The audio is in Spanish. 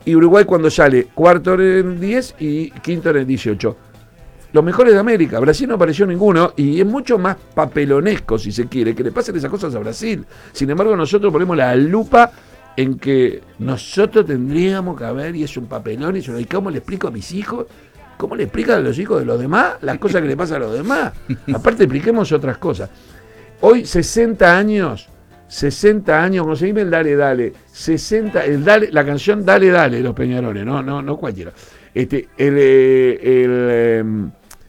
y Uruguay cuando sale cuarto en 10 y quinto en el 18. Los mejores de América. Brasil no apareció ninguno y es mucho más papelonesco, si se quiere, que le pasen esas cosas a Brasil. Sin embargo, nosotros ponemos la lupa en que nosotros tendríamos que haber, y es un papelón, y cómo le explico a mis hijos, cómo le explican a los hijos de los demás las cosas que le pasan a los demás. Aparte, expliquemos otras cosas. Hoy, 60 años, conseguime el Dale Dale, la canción Dale Dale de los Peñaroles, no cualquiera.